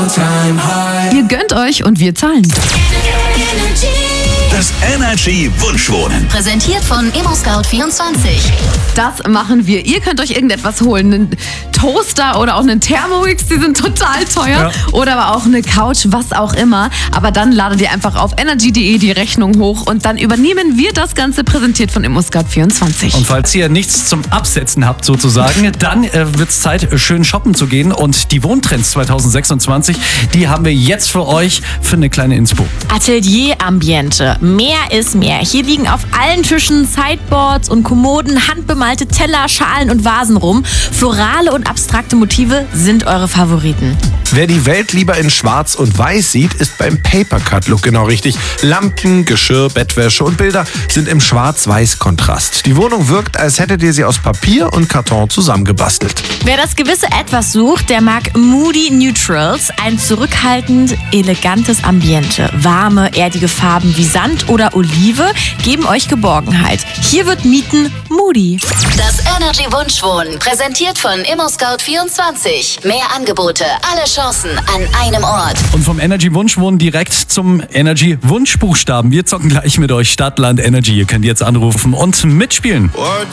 Ihr gönnt euch und wir zahlen. Das Energy Wunschwohnen. Präsentiert von ImmoScout24. Das machen wir. Ihr könnt euch irgendetwas holen. Einen Toaster oder auch einen Thermomix, die sind total teuer. Ja. Oder aber auch eine Couch, was auch immer. Aber dann ladet ihr einfach auf energy.de die Rechnung hoch und dann übernehmen wir das Ganze, präsentiert von ImmoScout24. Und falls ihr nichts zum Absetzen habt sozusagen, dann wird es Zeit, schön shoppen zu gehen. Und die Wohntrends 2026, die haben wir jetzt für euch für eine kleine Inspo. Atelier Ambiente. Mehr ist mehr. Hier liegen auf allen Tischen Sideboards und Kommoden, handbemalte Teller, Schalen und Vasen rum. Florale und abstrakte Motive sind eure Favoriten. Wer die Welt lieber in Schwarz und Weiß sieht, ist beim Papercut-Look genau richtig. Lampen, Geschirr, Bettwäsche und Bilder sind im Schwarz-Weiß-Kontrast. Die Wohnung wirkt, als hättet ihr sie aus Papier und Karton zusammengebastelt. Wer das gewisse Etwas sucht, der mag Moody Neutrals. Ein zurückhaltend elegantes Ambiente. Warme, erdige Farben wie Sand oder Olive geben euch Geborgenheit. Hier wird Mieten Moody. Das Energy Wunschwohnen, präsentiert von ImmoScout24. Mehr Angebote, alle Chancen an einem Ort. Und vom Energy Wunschwohnen direkt zum Energy Wunschbuchstaben. Wir zocken gleich mit euch Stadt, Land, Energy. Ihr könnt jetzt anrufen und mitspielen.